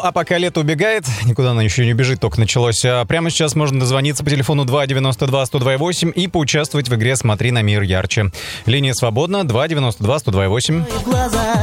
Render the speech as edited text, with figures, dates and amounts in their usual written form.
а пока лето убегает, никуда оно еще не убежит, только началось. Прямо сейчас можно дозвониться по телефону 292-102-8 и поучаствовать в игре «Смотри на мир ярче». Линия свободна, 292-102-8.